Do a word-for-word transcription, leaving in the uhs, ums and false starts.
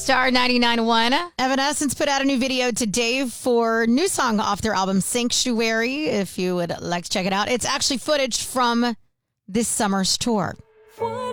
Star ninety-nine point one. Evanescence put out a new video today for new song off their album Sanctuary. If you would like to check it out, it's actually footage from this summer's tour.